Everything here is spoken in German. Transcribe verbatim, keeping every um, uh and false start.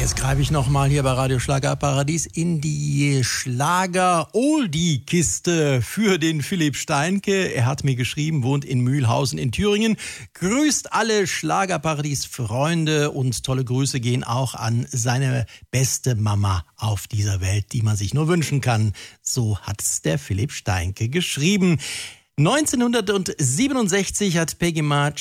Jetzt greife ich nochmal hier bei Radio Schlagerparadies in die Schlager-Oldie-Kiste für den Philipp Steinke. Er hat mir geschrieben, wohnt in Mühlhausen in Thüringen. Grüßt alle Schlagerparadies-Freunde und tolle Grüße gehen auch an seine beste Mama auf dieser Welt, die man sich nur wünschen kann. So hat's der Philipp Steinke geschrieben. neunzehnhundertsiebenundsechzig hat Peggy Ma